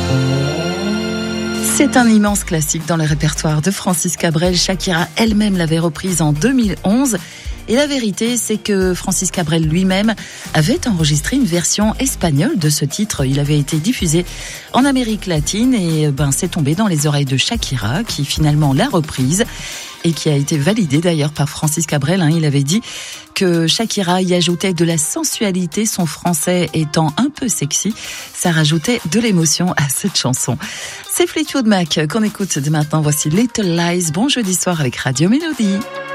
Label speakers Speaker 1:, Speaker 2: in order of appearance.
Speaker 1: C'est un immense classique dans le répertoire de Francis Cabrel. Shakira elle-même l'avait reprise en 2011. Et la vérité, c'est que Francis Cabrel lui-même avait enregistré une version espagnole de ce titre. Il avait été diffusé en Amérique latine et c'est tombé dans les oreilles de Shakira qui finalement l'a reprise et qui a été validée d'ailleurs par Francis Cabrel. Il avait dit que Shakira y ajoutait de la sensualité, son français étant un peu sexy. Ça rajoutait de l'émotion à cette chanson. C'est Fleetwood Mac qu'on écoute dès maintenant. Voici Little Lies. Bon jeudi soir avec Radio Mélodie.